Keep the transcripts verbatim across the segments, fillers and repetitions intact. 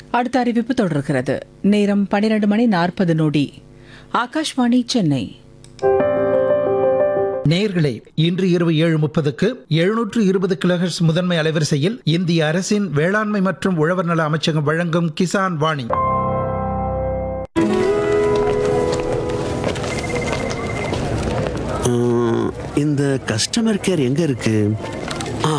அடுத்த அறிவிப்பு தொடர்கிறது. நேரம் பனிரெண்டு மணி நாற்பது நொடி. ஆகாஷ்வாணி சென்னை. நேயர்களே, இன்று இரவு ஏழு முப்பதுக்கு எழுநூற்று இருபது கிலோஹெர்ட்ஸ் முதன்மை அலைவரிசையில் இந்திய அரசின் வேளாண்மை மற்றும் உழவர் நல அமைச்சகம் வழங்கும் கிசான் வாணி. இந்த கஸ்டமர் கேர் எங்க இருக்கு? ஆ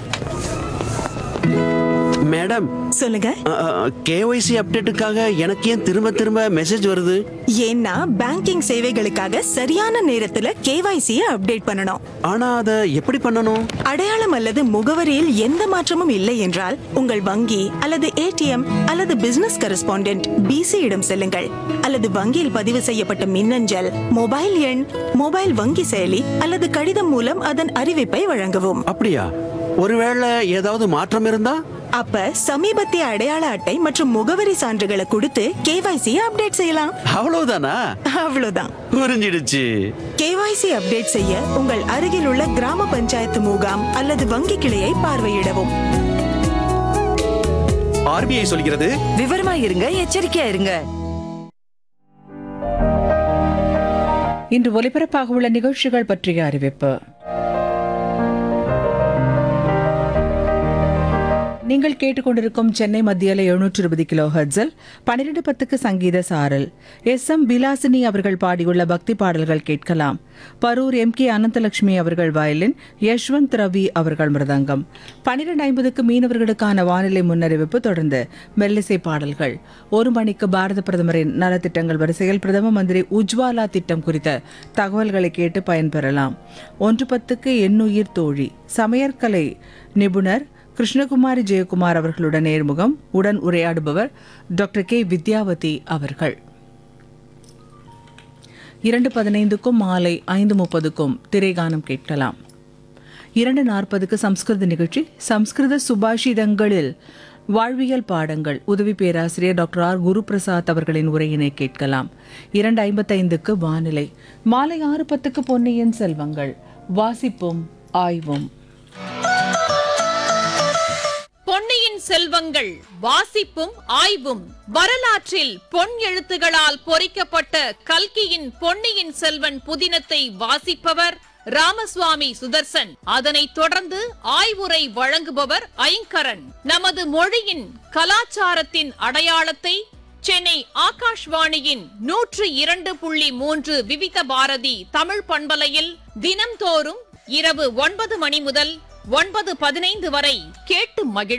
மேடம், சொல்லுங்க. கேஒய்சி அப்டேட்டுக்காக எனக்கு ஏன் திரும்ப திரும்ப மெசேஜ் வருது? ஏன்னா பேங்கிங் சேவைகளுக்காக சரியான நேரத்துல கேவைசி அப்டேட் பண்ணணும். ஆனா அத எப்படி பண்ணணும்? அடையாளம் அல்லது முகவரியில் எந்த மாற்றமும் இல்லை என்றால் உங்கள் வங்கி அல்லது ஏடிஎம் அல்லது பிசினஸ் கரஸ்பாண்டென்ட் பிசி இடம் செல்லுங்கள். அல்லது வங்கியில் பதிவு செய்யப்பட்ட மின்னஞ்சல், மொபைல் எண், மொபைல் வங்கி செயலி அல்லது கடிதம் மூலம் அதன் அறிவிப்பை வழங்கவும். அப்படியா? ஒருவேளை ஏதாவது மாற்றம் இருந்தா? அப்ப சமீபத்திய அடையாள அட்டை மற்றும் முகவரி சான்றுகளை கொடுத்து கேவைசி அப்டேட் செய்யலாம். அவ்வளவுதானா? அவ்வளவுதான். புரிஞ்சிடுச்சு. கேவைசி அப்டேட் செய்ய உங்கள் அருகில் உள்ள கிராம பஞ்சாயத்து முகாம் அல்லது வங்கி கிளையை பார்வையிடவும். ஆர்பிஐ சொல்கிறது, விவரமா இருங்க, எச்சரிக்கையா இருங்க. இன்று ஒலிபரப்பாக உள்ள நிகழ்ச்சிகள் பற்றிய அறிவிப்பு. நீங்கள் கேட்டுக்கொண்டிருக்கும் சென்னை மத்தியில எழுநூற்று இருபது கிலோ ஹெர்ட்ஸில் பனிரெண்டு பத்துக்கு சங்கீத சாரல். எஸ் எம் பிலாசினி அவர்கள் பாடியுள்ள பக்தி பாடல்கள் கேட்கலாம். பரூர் எம் கே அனந்தலட்சுமி அவர்கள் வயலின், யஷ்வந்த் ரவி அவர்கள் மிருதங்கம். பனிரெண்டு ஐம்பதுக்கு மீனவர்களுக்கான வானிலை முன்னறிவிப்பு. தொடர்ந்து மெல்லிசை பாடல்கள். ஒரு மணிக்கு பாரத பிரதமரின் நலத்திட்டங்கள் வரிசையில் பிரதம மந்திரி உஜ்வாலா திட்டம் குறித்த தகவல்களை கேட்டு பயன்பெறலாம். ஒன்று பத்துக்கு எண்ணுயிர் தோழி, சமையற்கலை நிபுணர் கிருஷ்ணகுமாரி ஜெயக்குமார் அவர்களுடன் நேர்முகம். உடன் உரையாடுபவர் டாக்டர் கே வித்யாவதி அவர்கள். இரண்டு பதினைந்துக்கும் மாலை ஐந்து முப்பதுக்கும் திரைகானம் கேட்கலாம். இரண்டு நாற்பதுக்கு சம்ஸ்கிருத நிகழ்ச்சி. சம்ஸ்கிருத சுபாஷிதங்களில் வாழ்வியல் பாடங்கள், உதவி பேராசிரியர் டாக்டர் ஆர் குரு பிரசாத் அவர்களின் உரையினை கேட்கலாம். இரண்டு ஐம்பத்தைந்துக்கு வானிலை. மாலை ஆறு பத்துக்கு பொன்னியின் செல்வங்கள், வாசிப்பும் ஆய்வும். பொன்னியின் செல்வங்கள் வாசிப்பும் ஆய்வும். வரலாற்றில் பொன் எழுத்துகளால் பொறிக்கப்பட்ட கல்கியின் பொன்னியின் செல்வன் புதினத்தை வாசிப்பவர் ராமசுவாமி சுதர்சன். அதனைத் தொடர்ந்து ஆய்வுரை வழங்குபவர் ஐங்கரன். நமது மொழியின் கலாச்சாரத்தின் அடையாளத்தை சென்னை ஆகாஷ்வாணியின் நூற்று இரண்டு புள்ளி மூன்று விவித பாரதி தமிழ் பண்பலையில் தினம்தோறும் இரவு ஒன்பது மணி முதல் ஒன்பது பதினைந்து வரை கேட்டு மகிழ